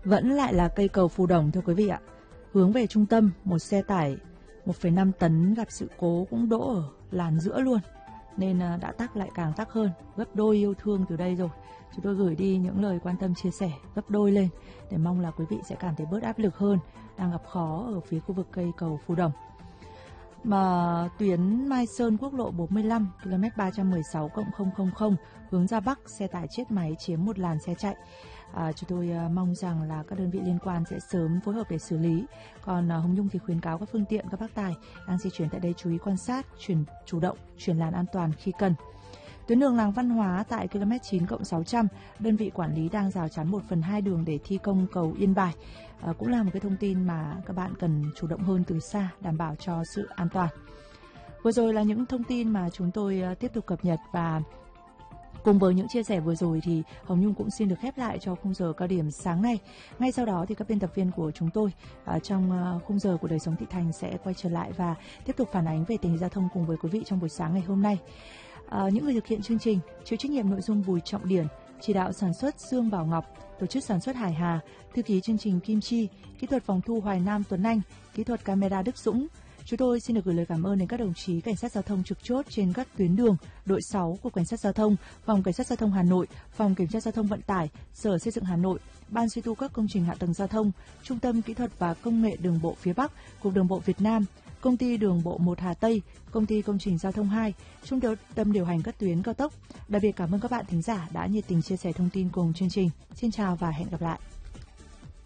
Vẫn lại là cây cầu Phù Đồng thưa quý vị ạ. Hướng về trung tâm, một xe tải 1,5 tấn gặp sự cố cũng đỗ ở làn giữa luôn, nên đã tắc lại càng tắc hơn, gấp đôi yêu thương từ đây rồi. Chúng tôi gửi đi những lời quan tâm chia sẻ gấp đôi lên để mong là quý vị sẽ cảm thấy bớt áp lực hơn đang gặp khó ở phía khu vực cây cầu Phù Đồng. Mà tuyến Mai Sơn quốc lộ 45 km 316+000 hướng ra Bắc, xe tải chết máy chiếm một làn xe chạy. Chúng tôi mong rằng là các đơn vị liên quan sẽ sớm phối hợp để xử lý. Còn Hồng Nhung thì khuyến cáo các phương tiện, các bác tài đang di chuyển tại đây chú ý quan sát, chủ động chuyển làn an toàn khi cần. Tuyến đường Làng Văn Hóa tại km 9+600, đơn vị quản lý đang rào chắn 1/2 đường để thi công cầu Yên Bài. Cũng là một cái thông tin mà các bạn cần chủ động hơn từ xa, đảm bảo cho sự an toàn. Vừa rồi là những thông tin mà chúng tôi tiếp tục cập nhật, và cùng với những chia sẻ vừa rồi thì Hồng Nhung cũng xin được khép lại cho khung giờ cao điểm sáng nay. Ngay sau đó thì các biên tập viên của chúng tôi trong khung giờ của Đời Sống Thị Thành sẽ quay trở lại và tiếp tục phản ánh về tình hình giao thông cùng với quý vị trong buổi sáng ngày hôm nay. Những người thực hiện chương trình chịu trách nhiệm nội dung Bùi Trọng Điển, chỉ đạo sản xuất Dương Bảo Ngọc, tổ chức sản xuất Hải Hà, thư ký chương trình Kim Chi, kỹ thuật phòng thu Hoài Nam Tuấn Anh, kỹ thuật camera Đức Dũng. Chúng tôi xin được gửi lời cảm ơn đến các đồng chí cảnh sát giao thông trực chốt trên các tuyến đường, đội 6 của cảnh sát giao thông, phòng cảnh sát giao thông Hà Nội, phòng kiểm tra giao thông vận tải, Sở Xây dựng Hà Nội, ban suy tu các công trình hạ tầng giao thông, Trung tâm Kỹ thuật và Công nghệ Đường bộ phía Bắc, Cục Đường bộ Việt Nam, Công ty Đường bộ 1 Hà Tây, Công ty Công trình Giao thông 2, Trung tâm điều hành các tuyến cao tốc. Đặc biệt cảm ơn các bạn thính giả đã nhiệt tình chia sẻ thông tin cùng chương trình. Xin chào và hẹn gặp lại.